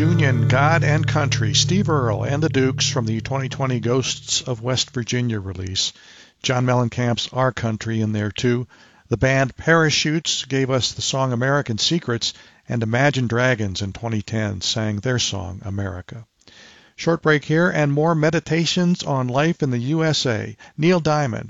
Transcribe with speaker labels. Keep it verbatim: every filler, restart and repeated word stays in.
Speaker 1: Union, God and Country, Steve Earle and the Dukes from the twenty twenty Ghosts of West Virginia release. John Mellencamp's Our Country in there too. The band Parachutes gave us the song American Secrets, and Imagine Dragons in twenty ten sang their song America. Short break here and more meditations on life in the U S A. Neil Diamond